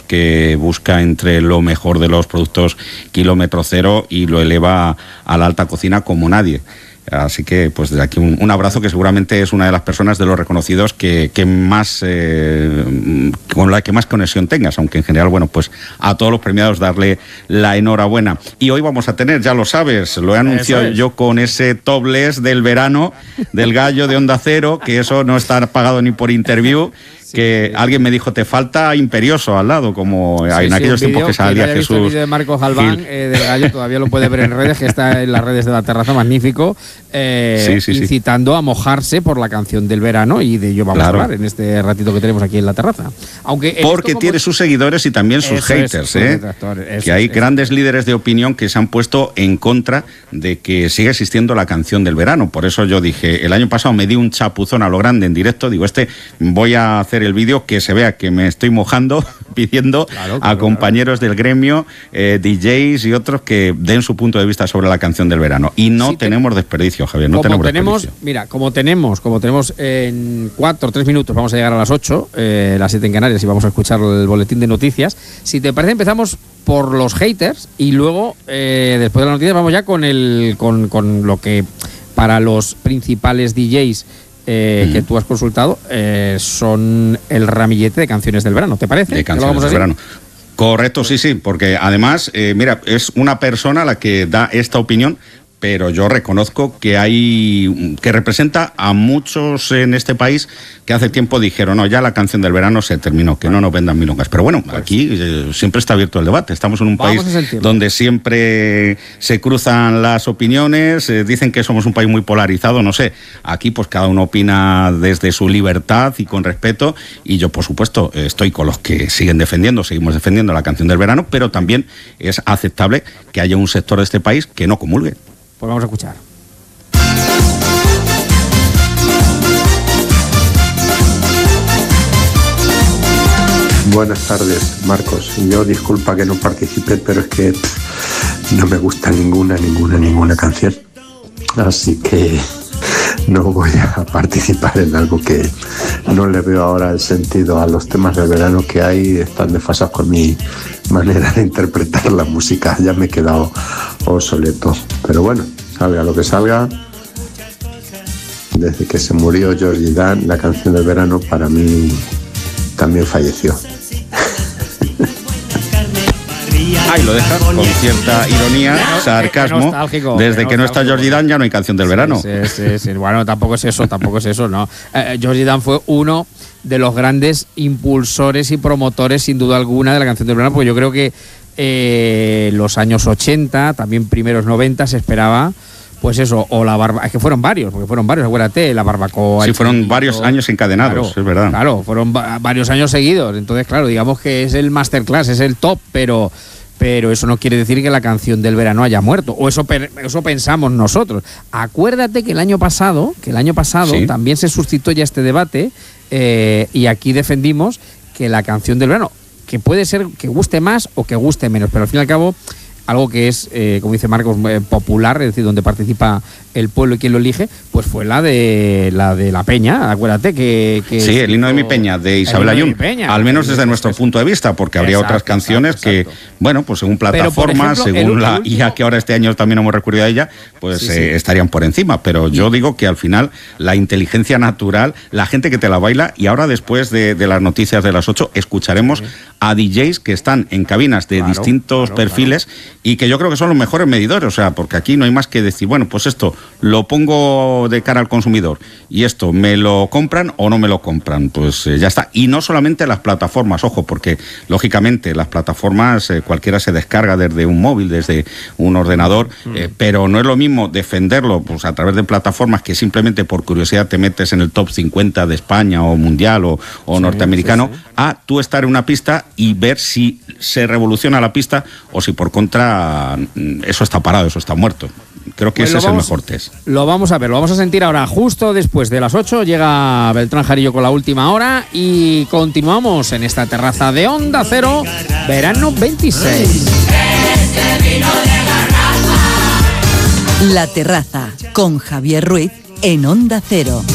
que busca entre lo mejor de los productos kilómetro cero y lo eleva a la alta cocina como nadie. Así que, pues desde aquí un abrazo, que seguramente es una de las personas de los reconocidos que más con la que más conexión tengas, aunque en general, bueno, pues a todos los premiados darle la enhorabuena. Y hoy vamos a tener, ya lo sabes, lo he anunciado yo con ese topless del verano del gallo de Onda Cero, que eso no está pagado ni por Interview. Que alguien me dijo, te falta Imperioso al lado, como en aquellos tiempos que salía Jesús. El vídeo de Marcos Galván del gallo todavía lo puede ver en redes, que está en las redes de La Terraza, magnífico, incitando a mojarse por la canción del verano, y de ello vamos a hablar en este ratito que tenemos aquí en La Terraza. Porque tiene sus seguidores y también sus haters, que hay grandes líderes de opinión que se han puesto en contra de que siga existiendo la canción del verano. Por eso yo dije, el año pasado me di un chapuzón a lo grande en directo, digo, voy a hacer el vídeo que se vea que me estoy mojando, pidiendo a compañeros del gremio, DJs y otros, que den su punto de vista sobre la canción del verano. Y no tenemos desperdicio, Javier, no tenemos desperdicio. Mira, como tenemos en 4 o 3 minutos, vamos a llegar a las 8, las 7 en Canarias, y vamos a escuchar el boletín de noticias. Si te parece, empezamos por los haters y luego, después de las noticias, vamos ya con lo que para los principales DJs que tú has consultado son el ramillete de canciones del verano, ¿te parece? De canciones del verano. Correcto, sí, porque además, mira, es una persona la que da esta opinión, pero yo reconozco que representa a muchos en este país que hace tiempo dijeron, no, ya la canción del verano se terminó, que no nos vendan milongas. Pero bueno, aquí siempre está abierto el debate. Estamos en un país donde siempre se cruzan las opiniones, dicen que somos un país muy polarizado, no sé. Aquí pues cada uno opina desde su libertad y con respeto, y yo por supuesto estoy con los que seguimos defendiendo la canción del verano, pero también es aceptable que haya un sector de este país que no comulgue. Pues vamos a escuchar. Buenas tardes, Marcos. Yo disculpa que no participé, pero es que no me gusta ninguna canción. Así que no voy a participar en algo que no le veo ahora el sentido a los temas del verano que hay. Están desfasados con mi manera de interpretar la música. Ya me he quedado obsoleto. Pero bueno, salga lo que salga. Desde que se murió Georgie Dan, la canción del verano para mí también falleció. Ahí lo dejas con cierta ironía, sarcasmo. Desde que no está Georgie Dan ya no hay canción del verano. Sí. Bueno, tampoco es eso, ¿no? Georgie Dan fue uno de los grandes impulsores y promotores, sin duda alguna, de la canción del verano, porque yo creo que los años 80, también primeros 90, se esperaba, pues eso, o la barbacoa, es que fueron varios, acuérdate, la barbacoa. Sí, fueron varios años encadenados, claro, es verdad. Claro, fueron varios años seguidos, entonces claro, digamos que es el masterclass, es el top, pero eso no quiere decir que la canción del verano haya muerto, o eso pensamos nosotros. Acuérdate que el año pasado ¿sí? También se suscitó ya este debate, y aquí defendimos que la canción del verano, que puede ser que guste más o que guste menos, pero al fin y al cabo algo que es, como dice Marcos, popular, es decir, donde participa el pueblo y quien lo elige, pues fue la de la Peña, acuérdate que sí, el himno de mi Peña, de Isabel Ayun, al menos desde nuestro punto de vista, porque habría otras canciones que, bueno, pues según plataformas, según la IA, que ahora este año también hemos recurrido a ella, pues estarían por encima, pero yo digo que al final la inteligencia natural, la gente que te la baila, y ahora después de las noticias de las 8, escucharemos a DJs que están en cabinas de distintos perfiles, y que yo creo que son los mejores medidores, o sea, porque aquí no hay más que decir, bueno, pues esto lo pongo de cara al consumidor y esto me lo compran o no me lo compran, pues ya está. Y no solamente las plataformas, ojo, porque lógicamente las plataformas cualquiera se descarga desde un móvil, desde un ordenador, pero no es lo mismo defenderlo pues a través de plataformas que simplemente por curiosidad te metes en el top 50 de España o mundial o norteamericano, a tú estar en una pista y ver si se revoluciona la pista o si por contra eso está parado, eso está muerto. Creo que ese es el mejor test. Lo vamos a ver, lo vamos a sentir ahora. Justo después de las 8 llega Beltrán Jarillo con la última hora y continuamos en esta terraza de Onda Cero, verano 26. La Terraza con Javier Ruiz en Onda Cero.